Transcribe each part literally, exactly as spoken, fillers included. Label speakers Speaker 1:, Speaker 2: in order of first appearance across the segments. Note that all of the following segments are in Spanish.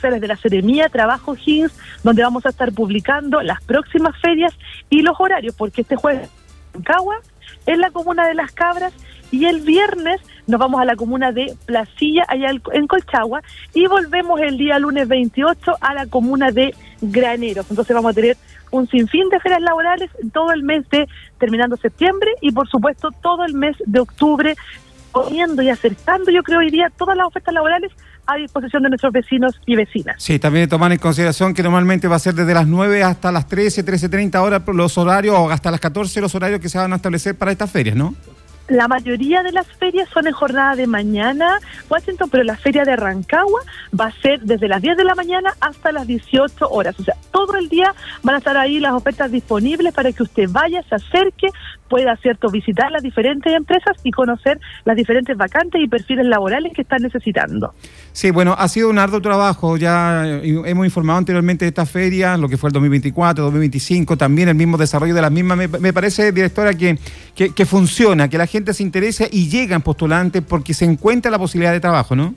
Speaker 1: sociales de la Seremía Trabajo O'Higgins, donde vamos a estar publicando las próximas ferias y los horarios, porque este jueves en Rancagua, en la comuna de Las Cabras, y el viernes nos vamos a la comuna de Placilla, allá en Colchagua, y volvemos el día lunes veintiocho a la comuna de Graneros. Entonces vamos a tener un sinfín de ferias laborales todo el mes de, terminando septiembre, y por supuesto todo el mes de octubre, poniendo y acercando, yo creo, hoy día todas las ofertas laborales a disposición de nuestros vecinos y vecinas.
Speaker 2: Sí, también tomar en consideración que normalmente va a ser desde las nueve hasta las trece, trece treinta horas los horarios, o hasta las catorce los horarios que se van a establecer para estas ferias, ¿no?
Speaker 1: La mayoría de las ferias son en jornada de mañana, Washington, pero la feria de Rancagua va a ser desde las diez de la mañana hasta las dieciocho horas. O sea, todo el día van a estar ahí las ofertas disponibles para que usted vaya, se acerque, pueda, cierto, visitar las diferentes empresas y conocer las diferentes vacantes y perfiles laborales que están necesitando.
Speaker 2: Sí, bueno, ha sido un arduo trabajo. Ya hemos informado anteriormente de esta feria, lo que fue el dos mil veinticuatro, dos mil veinticinco, también el mismo desarrollo de las mismas. Me, me parece, directora, que, que, que funciona, que la gente se interesa y llegan postulantes porque se encuentra la posibilidad de trabajo, ¿no?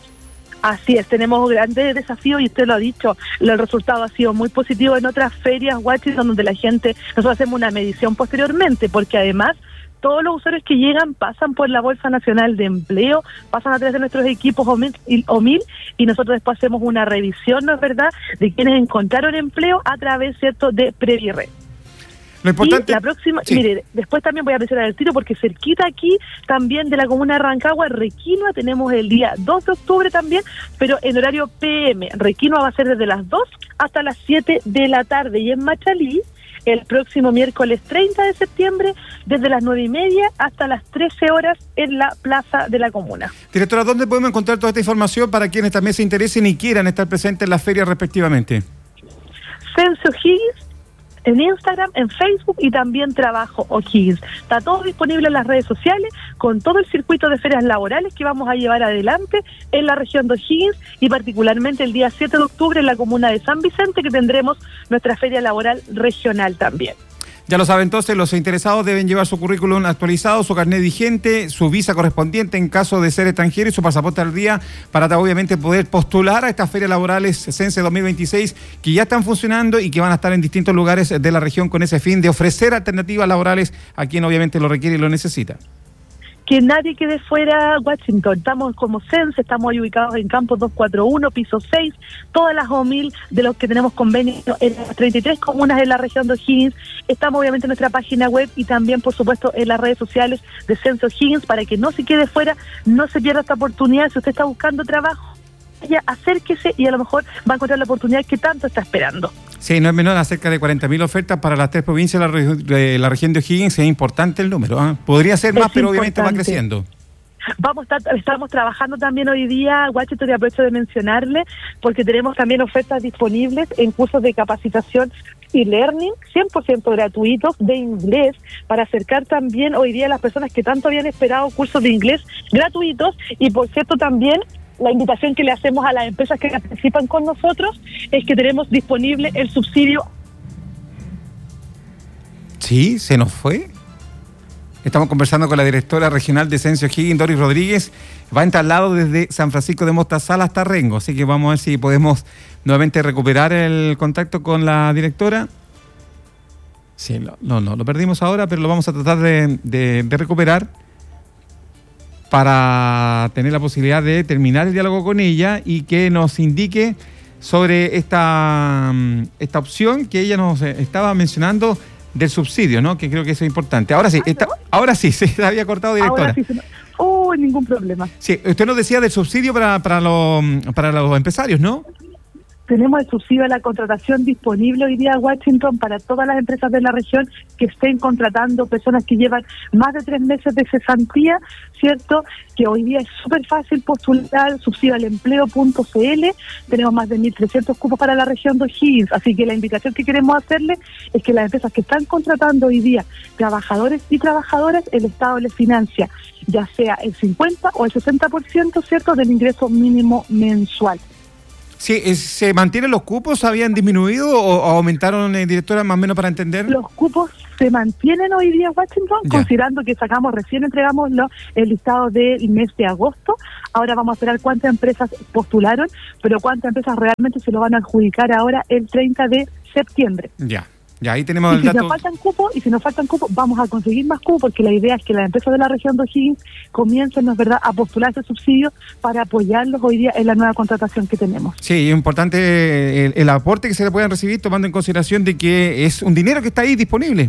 Speaker 1: Así es, tenemos grandes desafíos y usted lo ha dicho, el resultado ha sido muy positivo en otras ferias, Washington, donde la gente, nosotros hacemos una medición posteriormente, porque además todos los usuarios que llegan pasan por la Bolsa Nacional de Empleo, pasan a través de nuestros equipos O M I L, y nosotros después hacemos una revisión, ¿no es verdad?, de quienes encontraron empleo a través, ¿cierto?, de Previrred.
Speaker 2: Lo importante,
Speaker 1: y la próxima,
Speaker 2: sí.
Speaker 1: Mire, después también voy a mencionar el tiro, porque cerquita aquí, también de la comuna de Rancagua, Requinoa, tenemos el día dos de octubre también, pero en horario P M. Requinoa va a ser desde las dos hasta las siete de la tarde, y en Machalí, el próximo miércoles treinta de septiembre, desde las nueve y media hasta las trece horas en la plaza de la comuna.
Speaker 2: Directora, ¿dónde podemos encontrar toda esta información para quienes también se interesen y quieran estar presentes en las ferias respectivamente?
Speaker 1: Censo O'Higgins, en Instagram, en Facebook, y también Trabajo O'Higgins. Está todo disponible en las redes sociales, con todo el circuito de ferias laborales que vamos a llevar adelante en la región de O'Higgins, y particularmente el día siete de octubre en la comuna de San Vicente, que tendremos nuestra feria laboral regional también.
Speaker 2: Ya lo saben, entonces, los interesados deben llevar su currículum actualizado, su carnet vigente, su visa correspondiente en caso de ser extranjero y su pasaporte al día para obviamente poder postular a estas ferias laborales Sense dos mil veintiséis, que ya están funcionando y que van a estar en distintos lugares de la región con ese fin de ofrecer alternativas laborales a quien obviamente lo requiere y lo necesita.
Speaker 1: Que nadie quede fuera, Washington. Estamos como Sense, estamos ahí ubicados en Campos doscientos cuarenta y uno, piso seis, todas las O M I L de los que tenemos convenio en las treinta y tres comunas de la región de O'Higgins. Estamos obviamente en nuestra página web y también, por supuesto, en las redes sociales de Sense O'Higgins, para que no se quede fuera, no se pierda esta oportunidad. Si usted está buscando trabajo, ya acérquese y a lo mejor va a encontrar la oportunidad que tanto está esperando.
Speaker 2: Sí, no es menor, cerca de cuarenta mil ofertas para las tres provincias de la, reg- de la región de O'Higgins. Es importante el número, ¿eh? Podría ser más, es pero importante. Obviamente va creciendo.
Speaker 1: Vamos a estar, estamos trabajando también hoy día, Washington, y aprovecho de mencionarle, porque tenemos también ofertas disponibles en cursos de capacitación y learning cien por ciento gratuitos de inglés, para acercar también hoy día a las personas que tanto habían esperado cursos de inglés gratuitos. Y por cierto, también la invitación que le hacemos a las empresas que participan con nosotros es que tenemos disponible el subsidio.
Speaker 2: Sí, se nos fue. Estamos conversando con la directora regional de Sense O'Higgins, Doris Rodríguez. Va entablado desde San Francisco de Mostazal hasta Rengo, así que vamos a ver si podemos nuevamente recuperar el contacto con la directora. Sí, no, no, no lo perdimos ahora, pero lo vamos a tratar de, de, de recuperar para tener la posibilidad de terminar el diálogo con ella y que nos indique sobre esta, esta opción que ella nos estaba mencionando del subsidio, ¿no? Que creo que eso es importante. Ahora sí, está, ahora sí, se había cortado, directora.
Speaker 1: Ahora sí, no. Oh, ningún problema.
Speaker 2: Sí, usted nos decía del subsidio para, para, los, para los empresarios, ¿no?
Speaker 1: Tenemos el subsidio a la contratación disponible hoy día, Washington, para todas las empresas de la región que estén contratando personas que llevan más de tres meses de cesantía, ¿cierto? Que hoy día es súper fácil postular subsidio al empleo punto c l. Tenemos más de mil trescientos cupos para la región de O'Higgins, así que la invitación que queremos hacerle es que las empresas que están contratando hoy día trabajadores y trabajadoras, el Estado les financia ya sea el cincuenta o el sesenta por ciento, ¿cierto?, del ingreso mínimo mensual.
Speaker 2: Sí, ¿se mantienen los cupos? ¿Habían disminuido o, o aumentaron, eh, directora, más o menos para entender?
Speaker 1: Los cupos se mantienen hoy día en Washington, ya. Considerando que sacamos, recién entregamos lo, el listado del mes de agosto. Ahora vamos a esperar cuántas empresas postularon, pero cuántas empresas realmente se lo van a adjudicar ahora el treinta de septiembre.
Speaker 2: Ya. Ya, ahí tenemos
Speaker 1: y
Speaker 2: el
Speaker 1: si
Speaker 2: dato.
Speaker 1: nos faltan cupos, y si nos faltan cupos, vamos a conseguir más cupos, porque la idea es que las empresas de la región de O'Higgins comiencen, ¿no es verdad?, a postular ese subsidio para apoyarlos hoy día en la nueva contratación que tenemos.
Speaker 2: Sí, es importante el, el aporte que se le puedan recibir, tomando en consideración de que es un dinero que está ahí disponible.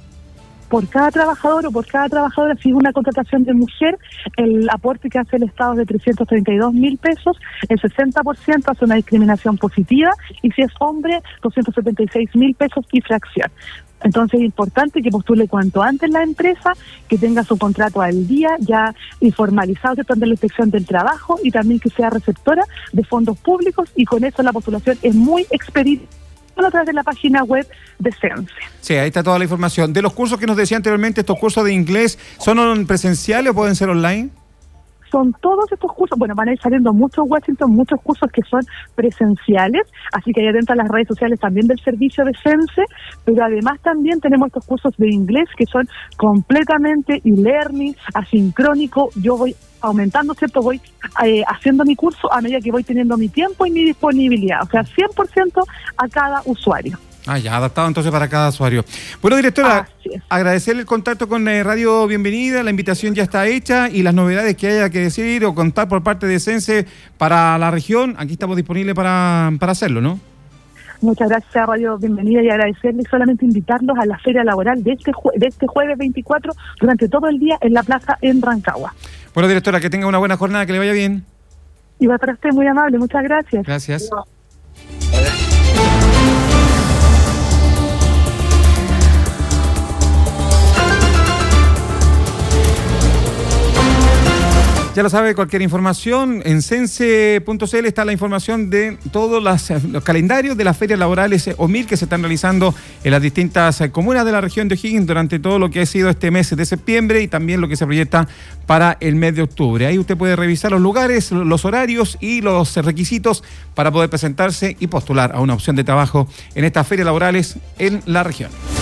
Speaker 1: Por cada trabajador o por cada trabajadora, si es una contratación de mujer, el aporte que hace el Estado es de trescientos treinta y dos mil pesos, el sesenta por ciento hace una discriminación positiva, y si es hombre, doscientos setenta y seis mil pesos y fracción. Entonces es importante que postule cuanto antes la empresa, que tenga su contrato al día, ya informalizado de la inspección del trabajo, y también que sea receptora de fondos públicos, y con eso la postulación es muy expedita a través de la página web de Sense.
Speaker 2: Sí, ahí está toda la información. De los cursos que nos decía anteriormente, estos cursos de inglés, ¿son presenciales o pueden ser online?
Speaker 1: Son todos estos cursos, bueno, van a ir saliendo muchos Washington, muchos cursos que son presenciales, así que ahí adentro las redes sociales también del servicio de Sense, pero además también tenemos estos cursos de inglés que son completamente e-learning, asincrónico. Yo voy aumentando, ¿cierto? Voy eh, haciendo mi curso a medida que voy teniendo mi tiempo y mi disponibilidad, o sea, cien por ciento a cada usuario.
Speaker 2: Ah, ya, adaptado entonces para cada usuario. Bueno, directora, agradecerle el contacto con eh, Radio Bienvenida, la invitación ya está hecha, y las novedades que haya que decir o contar por parte de Sense para la región, aquí estamos disponibles para, para hacerlo, ¿no?
Speaker 1: Muchas gracias a Radio Bienvenida, y agradecerles, solamente invitarlos a la feria laboral de este, jue- de este jueves veinticuatro durante todo el día en la plaza en Rancagua.
Speaker 2: Bueno, directora, que tenga una buena jornada, que le vaya bien.
Speaker 1: Y va para usted, muy amable, muchas gracias.
Speaker 2: Gracias. No. Ya lo sabe, cualquier información en sense punto c l está la información de todos las, los calendarios de las ferias laborales O M I L que se están realizando en las distintas comunas de la región de O'Higgins durante todo lo que ha sido este mes de septiembre, y también lo que se proyecta para el mes de octubre. Ahí usted puede revisar los lugares, los horarios y los requisitos para poder presentarse y postular a una opción de trabajo en estas ferias laborales en la región.